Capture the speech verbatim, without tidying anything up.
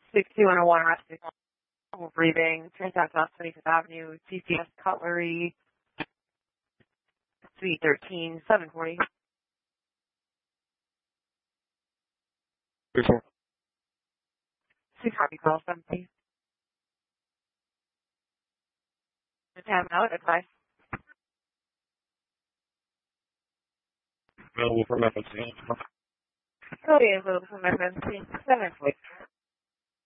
six two one one Rescue. Breathing, Transact South twenty-fifth Avenue, T C S Cutlery, Suite thirteen, seven forty. Before. Six copy call, seven please. Time out, advice. Available for emergency. Cody is available for emergency, seven forty.